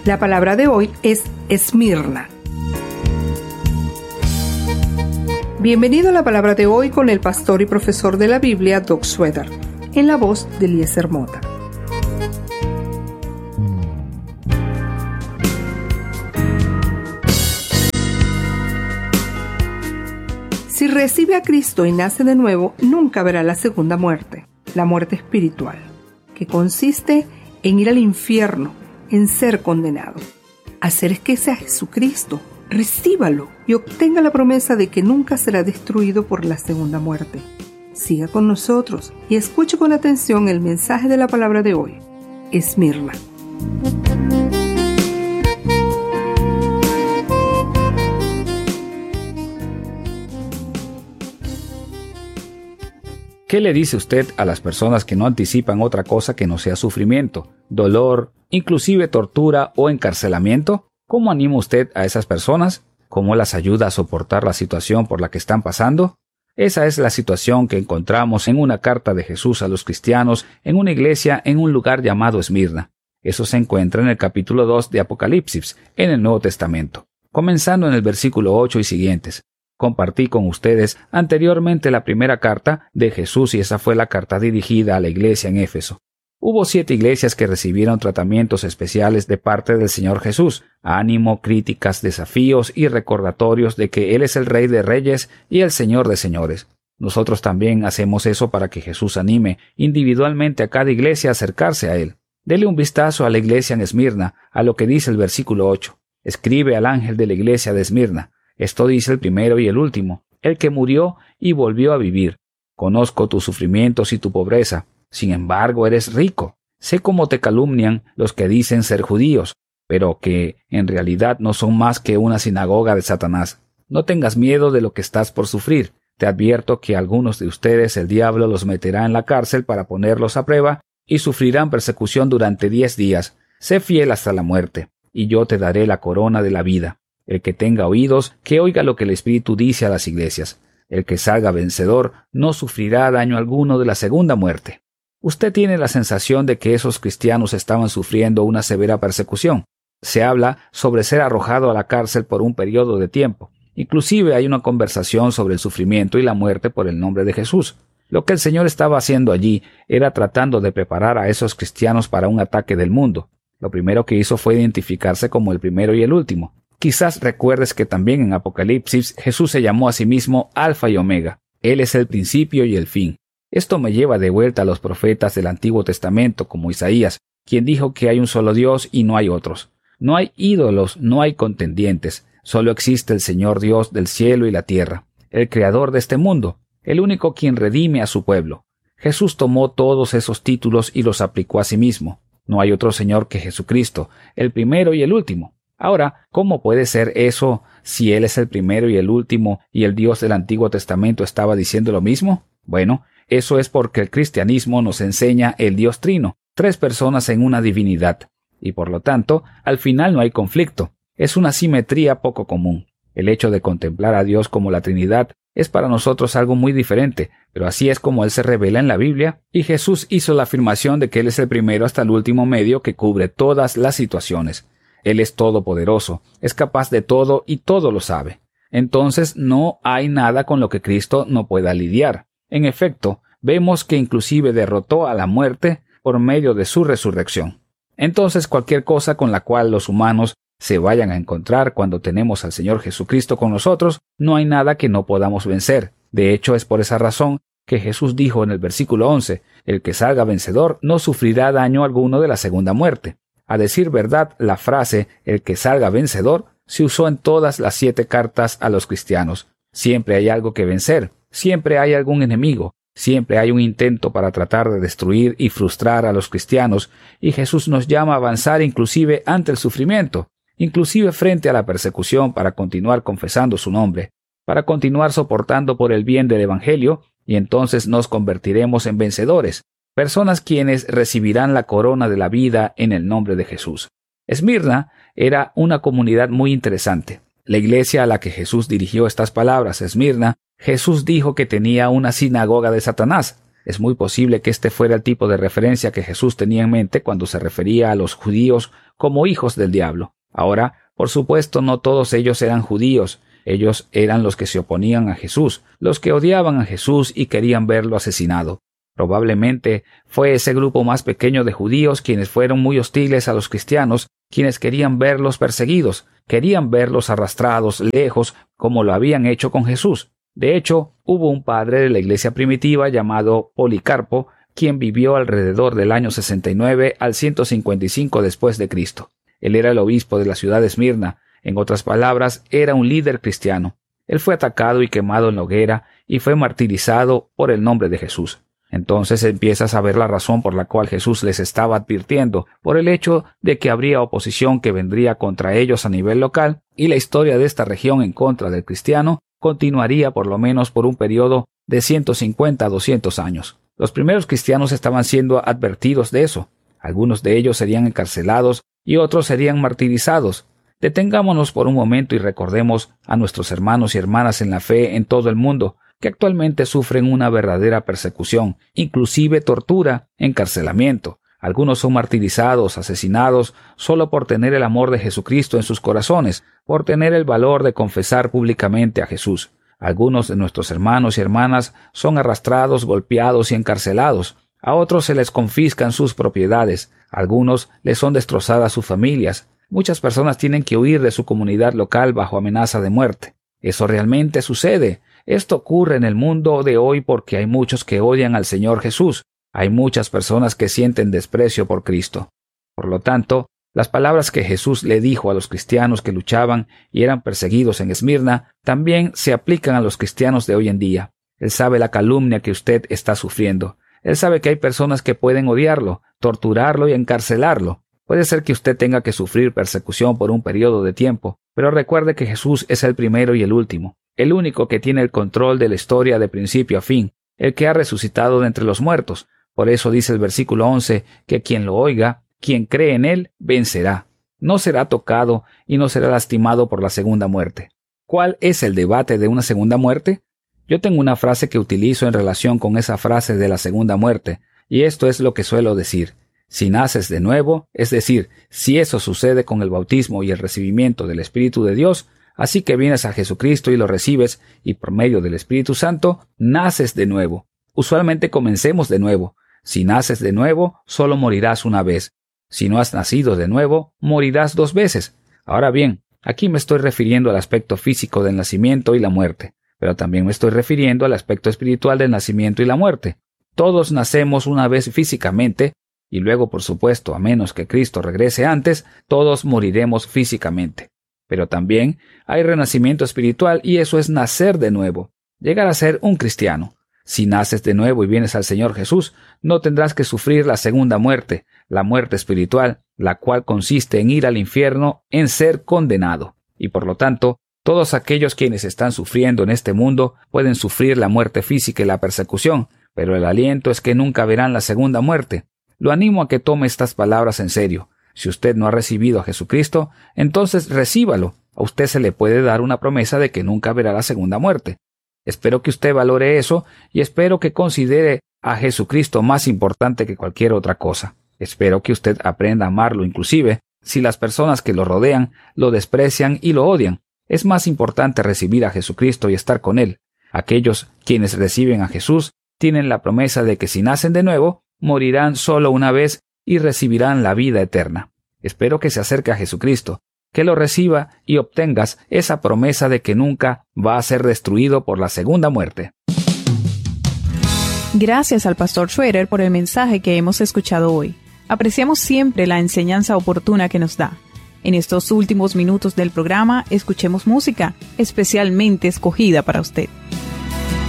La palabra de hoy es Esmirna. Bienvenido a la palabra de hoy con el pastor y profesor de la Biblia, Doug Schroeder, en la voz de Eliezer Mota. Si recibe a Cristo y nace de nuevo, nunca verá la segunda muerte, la muerte espiritual, que consiste en ir al infierno, en ser condenado. Acérquese a Jesucristo, recíbalo y obtenga la promesa de que nunca será destruido por la segunda muerte. Siga con nosotros y escuche con atención el mensaje de la palabra de hoy, Esmirna. ¿Qué le dice usted a las personas que no anticipan otra cosa que no sea sufrimiento, dolor, inclusive tortura o encarcelamiento? ¿Cómo anima usted a esas personas? ¿Cómo las ayuda a soportar la situación por la que están pasando? Esa es la situación que encontramos en una carta de Jesús a los cristianos en una iglesia en un lugar llamado Esmirna. Eso se encuentra en el capítulo 2 de Apocalipsis, en el Nuevo Testamento, comenzando en el versículo 8 y siguientes. Compartí con ustedes anteriormente la primera carta de Jesús y esa fue la carta dirigida a la iglesia en Éfeso. Hubo 7 iglesias que recibieron tratamientos especiales de parte del Señor Jesús, ánimo, críticas, desafíos y recordatorios de que Él es el Rey de Reyes y el Señor de Señores. Nosotros también hacemos eso para que Jesús anime individualmente a cada iglesia a acercarse a Él. Dele un vistazo a la iglesia en Esmirna, a lo que dice el versículo 8. Escribe al ángel de la iglesia de Esmirna. Esto dice el primero y el último, el que murió y volvió a vivir. Conozco tus sufrimientos y tu pobreza. Sin embargo, eres rico. Sé cómo te calumnian los que dicen ser judíos, pero que en realidad no son más que una sinagoga de Satanás. No tengas miedo de lo que estás por sufrir. Te advierto que algunos de ustedes el diablo los meterá en la cárcel para ponerlos a prueba y sufrirán persecución durante 10 días. Sé fiel hasta la muerte, y yo te daré la corona de la vida. El que tenga oídos, que oiga lo que el Espíritu dice a las iglesias. El que salga vencedor no sufrirá daño alguno de la segunda muerte. Usted tiene la sensación de que esos cristianos estaban sufriendo una severa persecución. Se habla sobre ser arrojado a la cárcel por un periodo de tiempo. Inclusive hay una conversación sobre el sufrimiento y la muerte por el nombre de Jesús. Lo que el Señor estaba haciendo allí era tratando de preparar a esos cristianos para un ataque del mundo. Lo primero que hizo fue identificarse como el primero y el último. Quizás recuerdes que también en Apocalipsis Jesús se llamó a sí mismo Alfa y Omega. Él es el principio y el fin. Esto me lleva de vuelta a los profetas del Antiguo Testamento como Isaías, quien dijo que hay un solo Dios y no hay otros. No hay ídolos, no hay contendientes. Solo existe el Señor Dios del cielo y la tierra, el Creador de este mundo, el único quien redime a su pueblo. Jesús tomó todos esos títulos y los aplicó a sí mismo. No hay otro Señor que Jesucristo, el primero y el último. Ahora, ¿cómo puede ser eso si Él es el primero y el último y el Dios del Antiguo Testamento estaba diciendo lo mismo? Bueno, eso es porque el cristianismo nos enseña el Dios Trino, 3 personas en una divinidad, y por lo tanto, al final no hay conflicto. Es una simetría poco común. El hecho de contemplar a Dios como la Trinidad es para nosotros algo muy diferente, pero así es como Él se revela en la Biblia, y Jesús hizo la afirmación de que Él es el primero hasta el último medio que cubre todas las situaciones. Él es todopoderoso, es capaz de todo y todo lo sabe. Entonces no hay nada con lo que Cristo no pueda lidiar. En efecto, vemos que inclusive derrotó a la muerte por medio de su resurrección. Entonces cualquier cosa con la cual los humanos se vayan a encontrar cuando tenemos al Señor Jesucristo con nosotros, no hay nada que no podamos vencer. De hecho, es por esa razón que Jesús dijo en el versículo 11, el que salga vencedor no sufrirá daño alguno de la segunda muerte. A decir verdad, la frase «el que salga vencedor» se usó en todas las 7 cartas a los cristianos. Siempre hay algo que vencer, siempre hay algún enemigo, siempre hay un intento para tratar de destruir y frustrar a los cristianos, y Jesús nos llama a avanzar inclusive ante el sufrimiento, inclusive frente a la persecución para continuar confesando su nombre, para continuar soportando por el bien del Evangelio, y entonces nos convertiremos en vencedores. Personas quienes recibirán la corona de la vida en el nombre de Jesús. Esmirna era una comunidad muy interesante. La iglesia a la que Jesús dirigió estas palabras, Esmirna, Jesús dijo que tenía una sinagoga de Satanás. Es muy posible que este fuera el tipo de referencia que Jesús tenía en mente cuando se refería a los judíos como hijos del diablo. Ahora, por supuesto, no todos ellos eran judíos. Ellos eran los que se oponían a Jesús, los que odiaban a Jesús y querían verlo asesinado. Probablemente fue ese grupo más pequeño de judíos quienes fueron muy hostiles a los cristianos, quienes querían verlos perseguidos, querían verlos arrastrados lejos como lo habían hecho con Jesús. De hecho, hubo un padre de la iglesia primitiva llamado Policarpo, quien vivió alrededor del año 69 al 155 después de Cristo. Él era el obispo de la ciudad de Esmirna. En otras palabras, era un líder cristiano. Él fue atacado y quemado en la hoguera y fue martirizado por el nombre de Jesús. Entonces empiezas a ver la razón por la cual Jesús les estaba advirtiendo, por el hecho de que habría oposición que vendría contra ellos a nivel local, y la historia de esta región en contra del cristiano continuaría por lo menos por un periodo de 150 a 200 años. Los primeros cristianos estaban siendo advertidos de eso. Algunos de ellos serían encarcelados y otros serían martirizados. Detengámonos por un momento y recordemos a nuestros hermanos y hermanas en la fe en todo el mundo, que actualmente sufren una verdadera persecución, inclusive tortura, encarcelamiento. Algunos son martirizados, asesinados, solo por tener el amor de Jesucristo en sus corazones, por tener el valor de confesar públicamente a Jesús. Algunos de nuestros hermanos y hermanas son arrastrados, golpeados y encarcelados. A otros se les confiscan sus propiedades. A algunos les son destrozadas sus familias. Muchas personas tienen que huir de su comunidad local bajo amenaza de muerte. Eso realmente sucede. Esto ocurre en el mundo de hoy porque hay muchos que odian al Señor Jesús. Hay muchas personas que sienten desprecio por Cristo. Por lo tanto, las palabras que Jesús le dijo a los cristianos que luchaban y eran perseguidos en Esmirna también se aplican a los cristianos de hoy en día. Él sabe la calumnia que usted está sufriendo. Él sabe que hay personas que pueden odiarlo, torturarlo y encarcelarlo. Puede ser que usted tenga que sufrir persecución por un periodo de tiempo, pero recuerde que Jesús es el primero y el último, el único que tiene el control de la historia de principio a fin, el que ha resucitado de entre los muertos. Por eso dice el versículo 11 que quien lo oiga, quien cree en él, vencerá. No será tocado y no será lastimado por la segunda muerte. ¿Cuál es el debate de una segunda muerte? Yo tengo una frase que utilizo en relación con esa frase de la segunda muerte, y esto es lo que suelo decir. Si naces de nuevo, es decir, si eso sucede con el bautismo y el recibimiento del Espíritu de Dios, así que vienes a Jesucristo y lo recibes, y por medio del Espíritu Santo, naces de nuevo. Usualmente comencemos de nuevo. Si naces de nuevo, solo morirás una vez. Si no has nacido de nuevo, morirás 2 veces. Ahora bien, aquí me estoy refiriendo al aspecto físico del nacimiento y la muerte, pero también me estoy refiriendo al aspecto espiritual del nacimiento y la muerte. Todos nacemos una vez físicamente, y luego, por supuesto, a menos que Cristo regrese antes, todos moriremos físicamente. Pero también hay renacimiento espiritual y eso es nacer de nuevo, llegar a ser un cristiano. Si naces de nuevo y vienes al Señor Jesús, no tendrás que sufrir la segunda muerte, la muerte espiritual, la cual consiste en ir al infierno, en ser condenado. Y por lo tanto, todos aquellos quienes están sufriendo en este mundo pueden sufrir la muerte física y la persecución, pero el aliento es que nunca verán la segunda muerte. Lo animo a que tome estas palabras en serio. Si usted no ha recibido a Jesucristo, entonces recíbalo. A usted se le puede dar una promesa de que nunca verá la segunda muerte. Espero que usted valore eso y espero que considere a Jesucristo más importante que cualquier otra cosa. Espero que usted aprenda a amarlo inclusive si las personas que lo rodean lo desprecian y lo odian. Es más importante recibir a Jesucristo y estar con Él. Aquellos quienes reciben a Jesús tienen la promesa de que si nacen de nuevo, morirán solo una vez y recibirán la vida eterna. Espero que se acerque a Jesucristo, que lo reciba y obtengas esa promesa de que nunca va a ser destruido por la segunda muerte. Gracias al pastor Schroeder por el mensaje que hemos escuchado hoy. Apreciamos siempre la enseñanza oportuna que nos da. En estos últimos minutos del programa, escuchemos música especialmente escogida para usted.